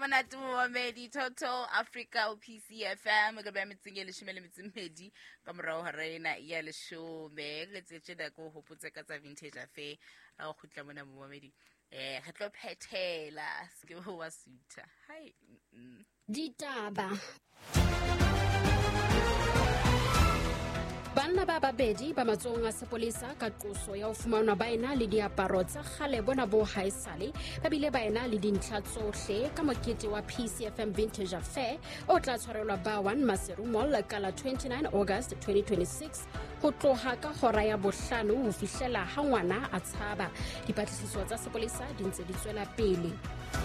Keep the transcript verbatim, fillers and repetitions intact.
monate momamedi Total Africa o P C F M ka ba metseng e leshome le metso mmedi ka morao ha rena ya leshome le tsetseda go hopotsa ka tsa vintage affair a go khutla mona momamedi eh re tlo phethela se ke wa suta hai ditaba. Banna ba babedi ba matsong a sepolesa ka qoso ya ho fumanwa ba ena le diaparo tsa kgale bona bo haesale ba bile ba ena le dintlha tsohle ka mokete wa P C F M Vintage Affair o tla tshwarelwa ba one Maseru Mall ka la twenty-nine August twenty twenty-six ho tloha ka hora ya bohlano ho fihlela ha ngwana a tshaba. Dipatlisiso tsa sepolesa di ntse di tswela pele.